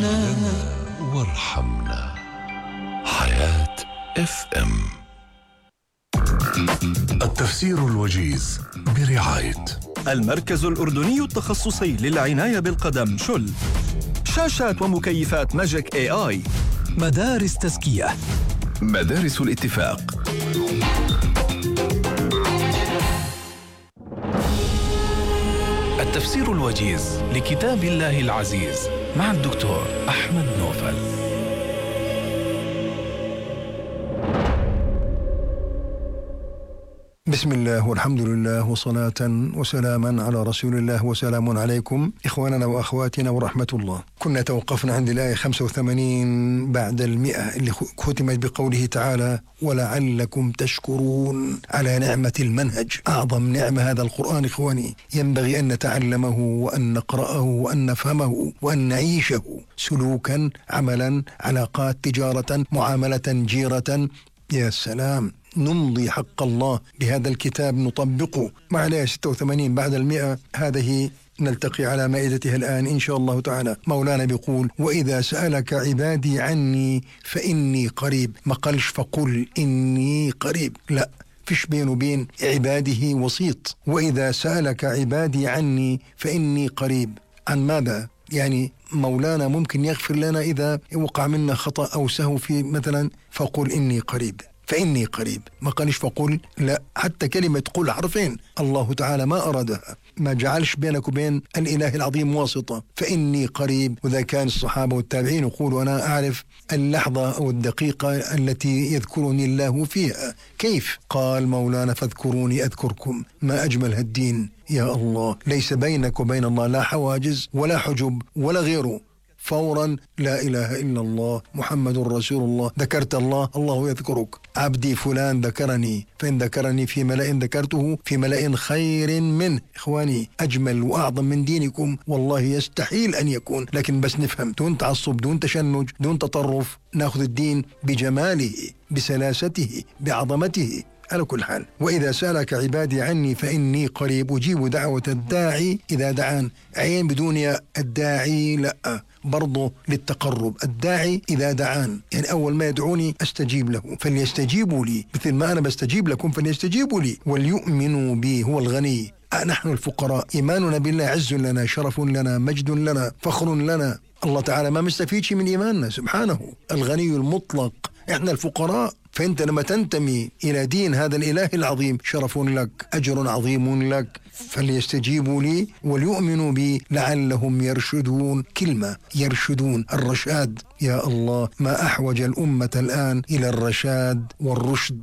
لنا وارحمنا. حياة FM. التفسير الوجيز برعاية المركز الأردني التخصصي للعناية بالقدم شل. شاشات ومكيفات ماجيك AI. مدارس تزكية. مدارس الاتفاق. التفسير الوجيز لكتاب الله العزيز مع الدكتور أحمد نوفل. بسم الله والحمد لله وصلاة وسلاما على رسول الله وسلام عليكم إخواننا وأخواتنا ورحمة الله. كنا توقفنا عند الآية 85 بعد 100 اللي ختمت بقوله تعالى: ولعلكم تشكرون على نعمة المنهج. أعظم نعمة هذا القرآن إخواني، ينبغي أن نتعلمه وأن نقرأه وأن نفهمه وأن نعيشه سلوكا، عملا، علاقات، تجارة، معاملة، جيرة. يا سلام، نمضي حق الله بهذا الكتاب، نطبقه. مع الآية 86 بعد 100 هذه نلتقي على مائدتها الآن إن شاء الله تعالى. مولانا بيقول: وإذا سألك عبادي عني فإني قريب. ما قالش فقل إني قريب، لا، فيش بينه وبين عباده وسيط. وإذا سألك عبادي عني فإني قريب. عن ماذا؟ يعني مولانا ممكن يغفر لنا إذا وقع منا خطأ أو سهو في مثلا، فقل إني قريب، فإني قريب. ما قالش فقل، لا، حتى كلمة قل حرفين الله تعالى ما أرادها، ما جعلش بينك وبين الإله العظيم واسطة. فإني قريب. وإذا كان الصحابة والتابعين يقولوا: أنا أعرف اللحظة أو الدقيقة التي يذكرني الله فيها. كيف؟ قال مولانا: فاذكروني أذكركم. ما أجمل هالدين يا الله، ليس بينك وبين الله لا حواجز ولا حجب ولا غيره. فورا لا إله إلا الله محمد رسول الله. ذكرت الله، الله يذكرك. عبدي فلان ذكرني، فإن ذكرني في ملأ ذكرته في ملأ خير منه. إخواني، أجمل وأعظم من دينكم والله يستحيل أن يكون. لكن بس نفهم، دون تعصب، دون تشنج، دون تطرف، نأخذ الدين بجماله، بسلاسته، بعظمته. على كل حال، وإذا سألك عبادي عني فإني قريب أجيب دعوة الداعي إذا دعان. عين بدون يا الداعي، لا، برضو للتقرب. الداعي إذا دعان، يعني أول ما يدعوني أستجيب له. فليستجيبوا لي مثل ما أنا بستجيب لكم، فليستجيبوا لي وليؤمنوا بي. هو الغني، نحن الفقراء. إيماننا بالله عز لنا، شرف لنا، مجد لنا، فخر لنا. الله تعالى ما مستفيد شيء من إيماننا سبحانه، الغني المطلق. إحنا الفقراء. فأنت لما تنتمي إلى دين هذا الإله العظيم شرف لك، أجر عظيم لك. فليستجيبوا لي وليؤمنوا بي لعلهم يرشدون. كلمة يرشدون، الرشاد. يا الله، ما أحوج الأمة الآن إلى الرشاد والرشد.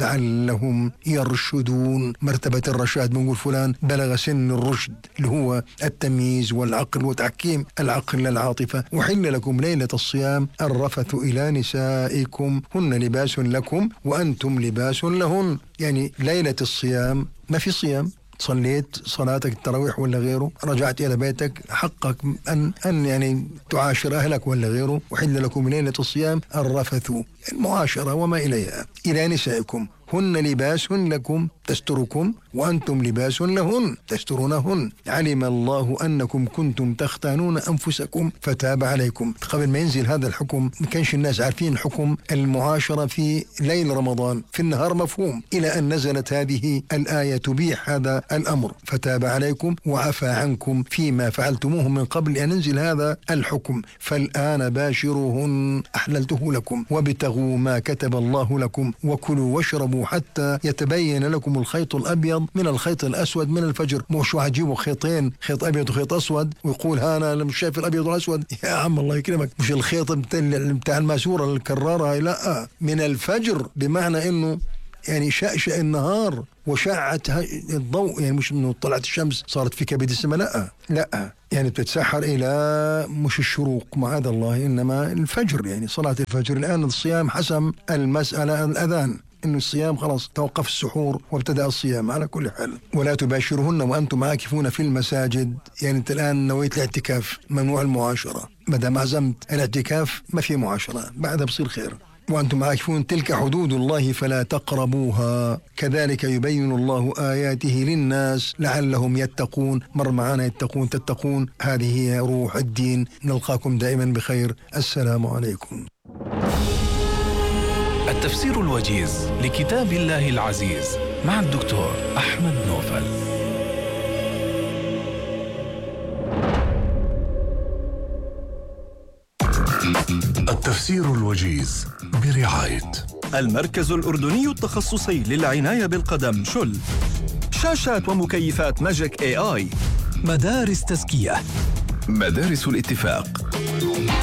لعلهم يرشدون. مرتبة الرشاد، بنقول فلان بلغ سن الرشد، اللي هو التمييز والعقل وتحكيم العقل للعاطفة. وحل لكم ليلة الصيام الرفث إلى نسائكم هن لباس لكم وأنتم لباس لهن. يعني ليلة الصيام ما في صيام، صليت صلاتك التراويح ولا غيره، رجعت إلى بيتك، حقك أن يعني تعاشر أهلك ولا غيره. وحل لكم ليلة الصيام الرفث، المعاشرة وما إليها، إلى نسائكم هن لباس لكم تستركم وأنتم لباس لهن تسترونهن. علم الله أنكم كنتم تختانون أنفسكم فتاب عليكم. قبل ما ينزل هذا الحكم ما كانش الناس عارفين حكم المعاشرة في ليل رمضان، في النهار مفهوم، إلى أن نزلت هذه الآية تبيح هذا الأمر. فتاب عليكم وعفى عنكم فيما فعلتموه من قبل أن ينزل هذا الحكم. فالآن باشروهن أحللته لكم وابتغوا ما كتب الله لكم وكلوا واشربوا حتى يتبين لكم الخيط الأبيض من الخيط الأسود من الفجر. مش هجيبوا خيطين، خيط أبيض وخيط أسود، ويقول أنا مش شايف الأبيض والأسود. يا عم الله يكرمك، مش الخيط بتاع الماسورة الكرارة، لا، من الفجر، بمعنى إنه يعني شأشأ النهار وشعت الضوء، يعني مش إنه طلعت الشمس صارت في كبد السماء، لا، يعني بتتسحر إلى مش الشروق معاذ الله، إنما الفجر، يعني صلاة الفجر. الآن الصيام حسم المسألة الأذان، إنه الصيام خلاص توقف السحور وابتدأ الصيام. على كل حال، ولا تباشرهن وأنتم عاكفون في المساجد. يعني أنت الآن نويت الاعتكاف، ممنوع المعاشرة. ما دام عزمت الاعتكاف ما في معاشرة، بعدها بصير خير. وأنتم عارفون تلك حدود الله فلا تقربوها، كذلك يبين الله آياته للناس لعلهم يتقون. مر معنا يتقون تتقون، هذه هي روح الدين. نلقاكم دائما بخير، السلام عليكم. التفسير الوجيز لكتاب الله العزيز مع الدكتور أحمد نوفل. التفسير الوجيز برعاية المركز الأردني التخصصي للعناية بالقدم شل. شاشات ومكيفات ماجيك AI. مدارس تزكية. مدارس الاتفاق.